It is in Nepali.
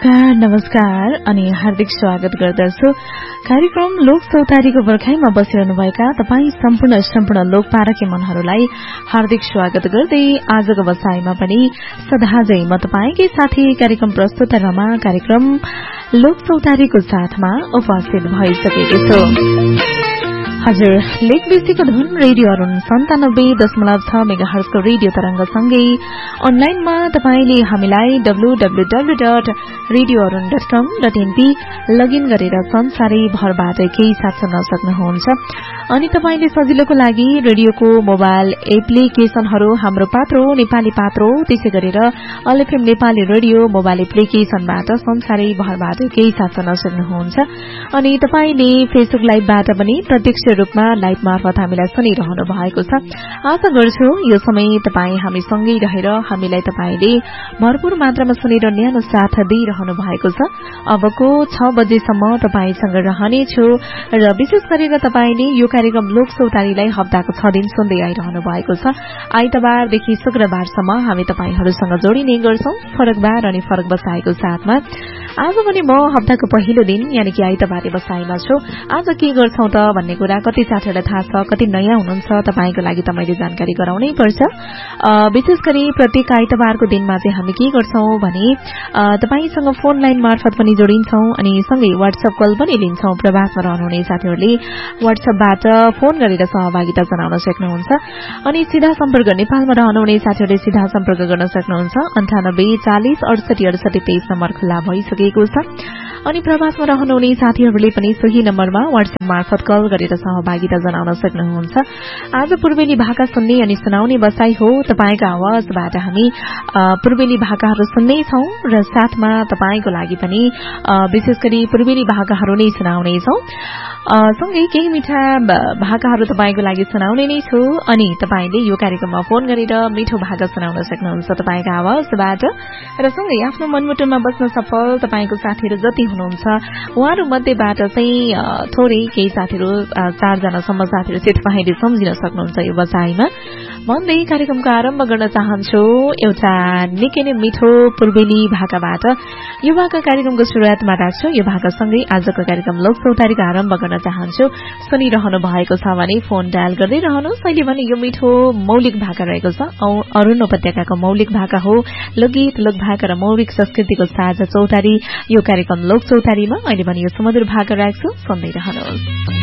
नमस्कार अनि हार्दिक स्वागत गर्दछु कार्यक्रम लोक चौतारीको पर्खाइमा बसिरहनुभएका तपाईँ सम्पूर्ण लोकपारकी मनहरूलाई हार्दिक स्वागत गर्दै आजको बसाइमा पनि सदाझै म तपाईकै साथी कार्यक्रम प्रस्तुत रमा कार्यक्रम लोक चौतारीको साथमा उपस्थित भइसकेकी छु। हजुर, लेकबेसीको धुन रेडियो अरुण 97.6 मेगाहर्जको रेडियो तरंगसँगै अनलाइनमा तपाईले हामीलाई www.radioarun.com.np लगइन गरेर संसारै भरबाट केही साथ सुन्न सक्नुहुन्छ। अनि तपाईले सजिलोको लागि रेडियोको मोबाइल एप्लिकेशनहरू हाम्रो पात्रो नेपाली पात्रो त्यसै गरेर all FM Nepali radio mobile एप्लिकेशनबाट संसारै भरबाट केही साथ सुन्न सक्नुहुन्छ। अनि तपाईले फेसबुक लाइभबाट पनि प्रत्यक्ष रूपमा लाइभ मार्फत हामीलाई सुनिरहनु भएको छ। आशा गर्छु यो समय तपाई हामीसँगै रहेर हामीलाई तपाईले भरपूर मात्रामा सुनेर न्यानो साथ दिइरहनु भएको छ। अबको 6 बजेसम्म तपाईसँग रहनेछु र विशेष गरेर तपाईले यो कार्यक्रम लोक चौतारीलाई हप्ताको 6 दिन सुन्दै आइरहनु भएको छ। आइतबारदेखि शुक्रबारसम्म हामी तपाईहरुसँग जोडिने गर्छौं फरकबार अनि फरक बसाएको साथमा। आज पनि म हप्ताको पहिलो दिन यानी कि आइतबारे बसाइमा छु। आज के गर्छौं त भन्ने कुरा कति साथीहरुलाई थाहा छ, कति नयाँ हुनुहुन्छ तपाईको लागि त मैले जानकारी गराउनै पर्छ। विशेष गरी प्रत्येक आइतबारको दिनमा चाहिँ हामी के गर्छौं भने तपाईसँग फोन लाइन मार्फत पनि जोडिन्छौं अनि सँगै व्हाट्सएप कल पनि लिन्छौं। प्रवासमा रहनुहुने साथीहरुले व्हाट्सएपबाट फोन गरेर सहभागिता जनाउन सक्नुहुन्छ। अनि सीधा सम्पर्क नेपालमा रहनुहुने साथीहरुले सीधा सम्पर्क गर्न सक्नुहुन्छ। 98 40 68 68 23 नम्बर खुल्ला भइसकेको छ। अनि प्रवासमा रहनुहुने साथीहरुले पनि सोही नम्बरमा व्हाट्सएप मार्फत कल गरेर सहभागिता जनाउन सक्नुहुन्छ। आज पूर्वेली भाका सुन्ने अनि सुनाउने बसाई हो। तपाईको आवाजबाट हामी पूर्वेली भाकाहरू सुन्ने छौं र साथमा तपाईको लागि पनि विशेष गरी पूर्वेली भाकाहरू नै सुनाउने छौं। सँगै केही मिठा भाकाहरू तपाईको लागि सुनाउने नै छु। अनि तपाईले यो कार्यक्रममा फोन गरेर मिठो भाका सुनाउन सक्नुहुन्छ तपाईको आवाजबाट र सँगै आफ्नो मनमुटुमा बस्न सफल तपाईको साथीहरू जति हुनुहुन्छ उहाँहरू मध्येबाट चाहिँ थोरै केही साथीहरू 4 जनासम्म साथीहरू तपाईले सम्झिन सक्नुहुन्छ यो बसाइमा भन्दै कार्यक्रमको आरम्भ गर्न चाहन्छु एउटा निकै नै मिठो पूर्वेली भाकाबाट। यो भाका कार्यक्रमको सुरुवातमा राख्छु। यो भाकासँगै आजको कार्यक्रम लोक चौतारीको आरम्भ गर्न चाहन्छु। सुनिरहनु भएको छ भने फोन डायल गर्दै रहनुहोस्। अहिले भने यो मिठो मौलिक भाका रहेको छ। अरुण उपत्यकाको मौलिक भाका हो। लोकगीत, लोक भाका र मौलिक संस्कृतिको साझा चौतारी यो कार्यक्रम लोक चौतारीमा अहिले भने यो सुमधुर भाका राख्छु। सुन्दै रहनुहोस्।